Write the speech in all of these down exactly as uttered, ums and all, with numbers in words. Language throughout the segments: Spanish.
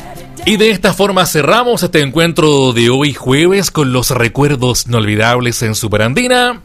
Y de esta forma cerramos este encuentro de hoy jueves con los recuerdos inolvidables en Superandina.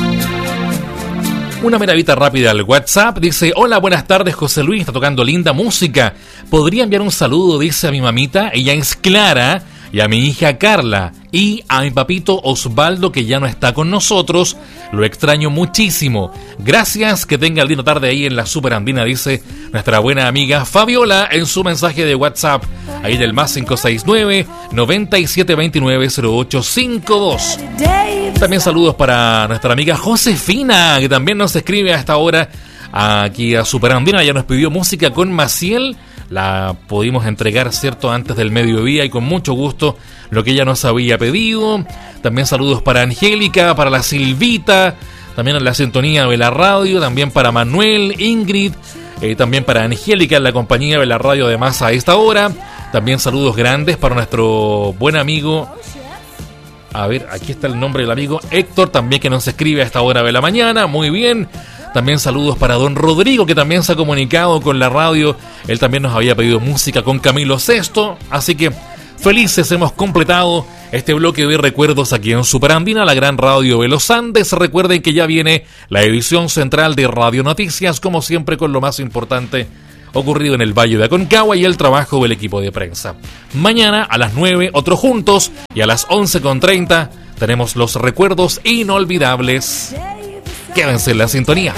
Una miradita rápida al WhatsApp. Dice: hola, buenas tardes, José Luis, está tocando linda música. ¿Podría enviar un saludo? Dice a mi mamita, ella es Clara, y a mi hija Carla, y a mi papito Osvaldo, que ya no está con nosotros. Lo extraño muchísimo. Gracias, que tenga linda tarde ahí en la Superandina, dice nuestra buena amiga Fabiola en su mensaje de WhatsApp, ahí del más cinco seis nueve, noventa y siete veintinueve, cero ocho cincuenta y dos. También saludos para nuestra amiga Josefina, que también nos escribe a esta hora aquí a Superandina. Ya nos pidió música con Maciel. La pudimos entregar, cierto, antes del mediodía y con mucho gusto lo que ella nos había pedido. También saludos para Angélica, para la Silvita, también en la sintonía de la radio, también para Manuel, Ingrid, eh, también para Angélica en la compañía de la radio además a esta hora. También saludos grandes para nuestro buen amigo, a ver, aquí está el nombre del amigo, Héctor, también, que nos escribe a esta hora de la mañana. Muy bien. También saludos para don Rodrigo, que también se ha comunicado con la radio. Él también nos había pedido música con Camilo Sesto. Así que felices, hemos completado este bloque de recuerdos aquí en Superandina, la gran radio de los Andes. Recuerden que ya viene la edición central de Radio Noticias, como siempre, con lo más importante ocurrido en el Valle de Aconcagua y el trabajo del equipo de prensa. Mañana a las nueve, otro juntos, y a las once con treinta tenemos los recuerdos inolvidables. Quédense en la sintonía.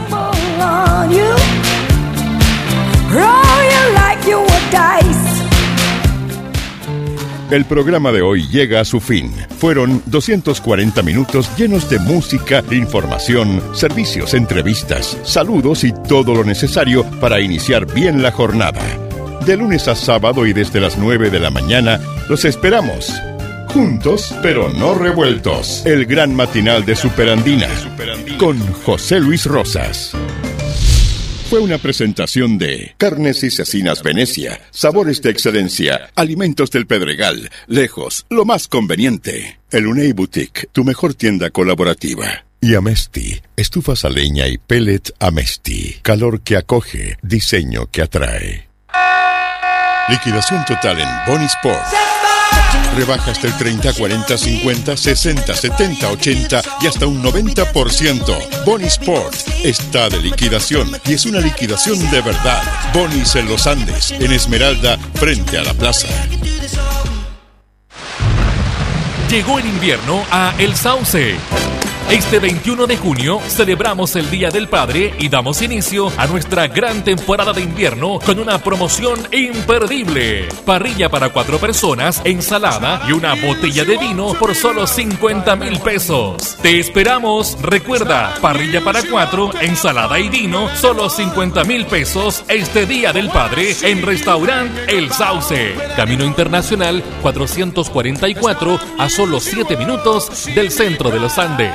El programa de hoy llega a su fin. Fueron doscientos cuarenta minutos llenos de música, información, servicios, entrevistas, saludos y todo lo necesario para iniciar bien la jornada. De lunes a sábado y desde las nueve de la mañana, los esperamos. Juntos, pero no revueltos. El gran matinal de Superandina, con José Luis Rosas. Fue una presentación de Carnes y Cecinas Venecia, sabores de excelencia, alimentos del Pedregal, lejos, lo más conveniente. El Unei Boutique, tu mejor tienda colaborativa. Y Amesti, estufas a leña y pellet Amesti. Calor que acoge, diseño que atrae. Liquidación total en Bonnie Sport. Rebajas del treinta, cuarenta, cincuenta, sesenta, setenta, ochenta y hasta un noventa por ciento. Bonnie Sport está de liquidación y es una liquidación de verdad. Bonnie's en los Andes, en Esmeralda, frente a la plaza. Llegó el invierno a El Sauce. Este veintiuno de junio celebramos el Día del Padre y damos inicio a nuestra gran temporada de invierno con una promoción imperdible. Parrilla para cuatro personas, ensalada y una botella de vino por solo cincuenta mil pesos. Te esperamos. Recuerda, parrilla para cuatro, ensalada y vino, solo cincuenta mil pesos este Día del Padre en Restaurant El Sauce. Camino Internacional cuatrocientos cuarenta y cuatro, a solo siete minutos del centro de los Andes.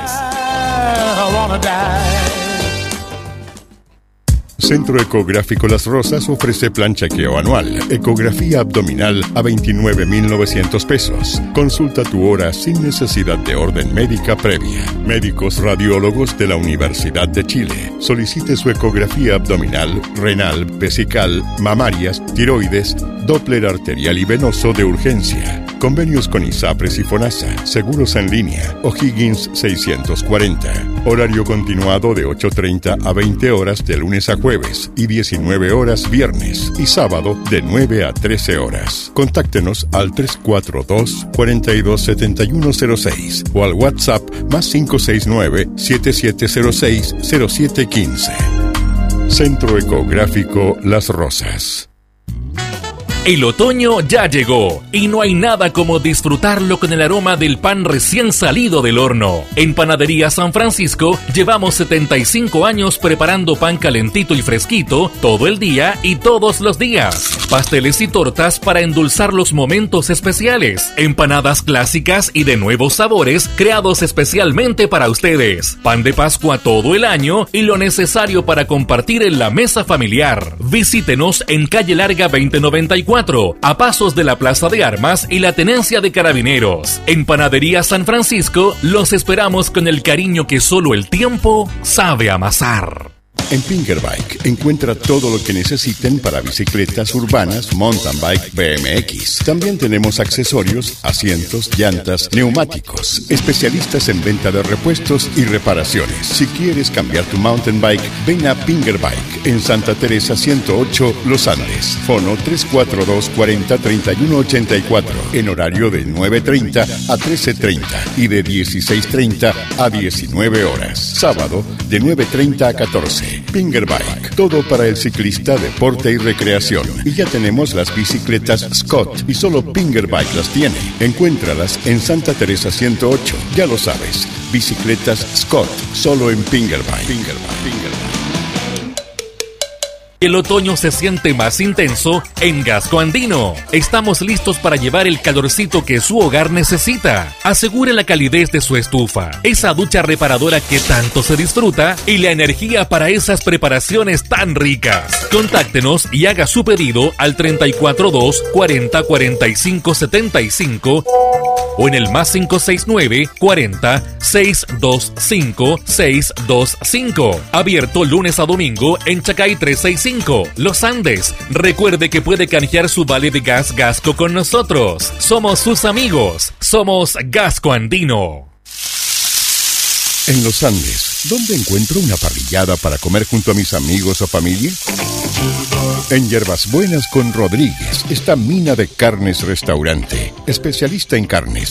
Centro Ecográfico Las Rosas ofrece plan chequeo anual, ecografía abdominal a veintinueve mil novecientos pesos. Consulta tu hora sin necesidad de orden médica previa. Médicos radiólogos de la Universidad de Chile. Solicite su ecografía abdominal, renal, vesical, mamarias, tiroides, Doppler arterial y venoso de urgencia. Convenios con ISAPRES y FONASA. Seguros en línea. O'Higgins seiscientos cuarenta. Horario continuado de ocho treinta a veinte horas de lunes a jueves y diecinueve horas viernes y sábado de nueve a trece horas. Contáctenos al tres cuatro dos, cuatro dos siete uno cero seis o al WhatsApp más cinco seis nueve, siete siete cero seis, cero siete uno cinco. Centro Ecográfico Las Rosas. El otoño ya llegó y no hay nada como disfrutarlo con el aroma del pan recién salido del horno. En Panadería San Francisco llevamos setenta y cinco años preparando pan calentito y fresquito todo el día y todos los días. Pasteles y tortas para endulzar los momentos especiales. Empanadas clásicas y de nuevos sabores creados especialmente para ustedes. Pan de Pascua todo el año y lo necesario para compartir en la mesa familiar. Visítenos en Calle Larga veinte noventa y cuatro, a pasos de la Plaza de Armas y la Tenencia de Carabineros. En Panadería San Francisco los esperamos con el cariño que solo el tiempo sabe amasar. En Pingerbike encuentra todo lo que necesiten para bicicletas urbanas, mountain bike, B M X. También tenemos accesorios, asientos, llantas, neumáticos. Especialistas en venta de repuestos y reparaciones. Si quieres cambiar tu mountain bike, ven a Pingerbike en Santa Teresa ciento ocho, Los Andes. Fono tres cuatro dos, cuarenta, treinta y uno ochenta y cuatro. En horario de nueve treinta a trece treinta y de dieciséis treinta a diecinueve horas. Sábado de nueve treinta a catorce. Pingerbike, todo para el ciclista, deporte y recreación. Y ya tenemos las bicicletas Scott y solo Pingerbike las tiene. Encuéntralas en Santa Teresa ciento ocho. Ya lo sabes, bicicletas Scott, solo en Pingerbike. Pingerbike, Pingerbike. El otoño se siente más intenso en Gasco Andino. Estamos listos para llevar el calorcito que su hogar necesita. Asegure la calidez de su estufa, esa ducha reparadora que tanto se disfruta y la energía para esas preparaciones tan ricas. Contáctenos y haga su pedido al treinta y cuatro dos, cuarenta, cuarenta y cinco, setenta y cinco o en el más cinco seis nueve, cuarenta, seiscientos veinticinco, seiscientos veinticinco. Abierto lunes a domingo en Chacay trescientos sesenta y cinco, Los Andes. Recuerde que puede canjear su vale de gas Gasco con nosotros. Somos sus amigos. Somos Gasco Andino. En Los Andes, ¿dónde encuentro una parrillada para comer junto a mis amigos o familia? En Hierbas Buenas con Rodríguez está Mina de Carnes Restaurante, especialista en carnes,